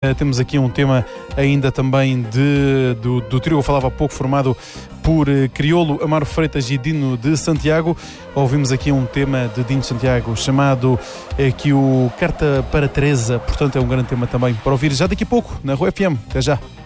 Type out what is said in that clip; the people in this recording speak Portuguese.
Temos aqui um tema ainda também do trio, eu falava há pouco, formado por Criolo, Amaro Freitas e Dino de Santiago. Ouvimos aqui um tema de Dino de Santiago chamado aqui o Carta para Teresa, portanto é um grande tema também para ouvir já daqui a pouco na Rua FM. Até já.